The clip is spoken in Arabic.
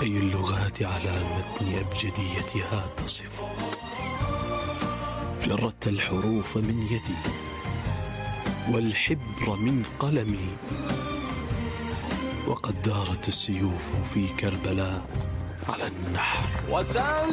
أي اللغات على متن أبجديتها تصفك. جردت الحروف من يدي والحبر من قلمي، وقد دارت السيوف في كربلاء على النحر.